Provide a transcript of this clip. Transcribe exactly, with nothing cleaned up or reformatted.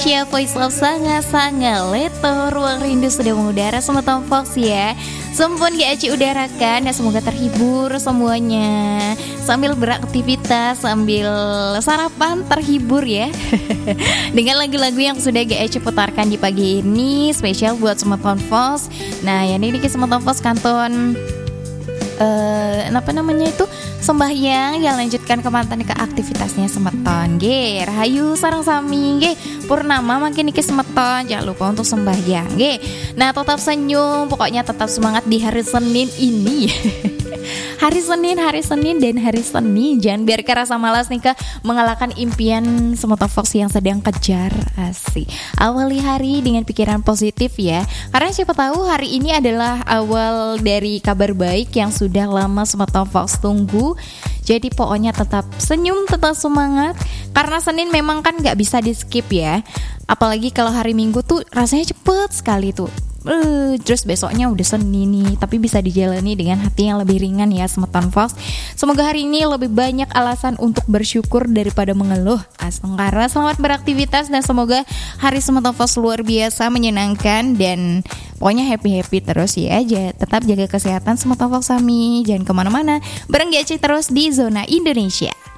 Indonesia, Voice of Sanga Sanga Leto. Ruang rindu sudah mengudara sama Tom Fox ya. Sempun G A C udarakan ya, semoga terhibur semuanya. Sambil beraktivitas, sambil sarapan terhibur ya. Dengan lagu-lagu yang sudah G A C putarkan di pagi ini, spesial buat semua Tom Fox. Nah, ya ini sama Tom Fox kanton Uh, apa namanya itu sembahyang yang lanjutkan ke mantan ke aktivitasnya semeton ge rahayu sarang sami ge purnama makin iki semeton, jangan lupa untuk sembahyang ge. Nah, tetap senyum, pokoknya tetap semangat di hari Senin ini. Hari Senin, hari Senin dan hari Senin, jangan biarkan rasa malas nih Kak mengalahkan impian Semoto Fox yang sedang kejar. Asik. Awali hari dengan pikiran positif ya. Karena siapa tahu hari ini adalah awal dari kabar baik yang sudah lama Semoto Fox tunggu. Jadi pokoknya tetap senyum, tetap semangat. Karena Senin memang kan gak bisa di skip ya. Apalagi kalau hari Minggu tuh rasanya cepet sekali tuh. Uh, terus besoknya udah Senin nih, tapi bisa dijalani dengan hati yang lebih ringan ya Semeton Fox. Semoga hari ini lebih banyak alasan untuk bersyukur daripada mengeluh. Asengkara, selamat beraktivitas dan semoga hari Semeton Fox luar biasa menyenangkan dan pokoknya happy-happy terus ya aja. Tetap jaga kesehatan Semeton Fox Sami, jangan kemana-mana. Bareng G A C terus di Zona Indonesia.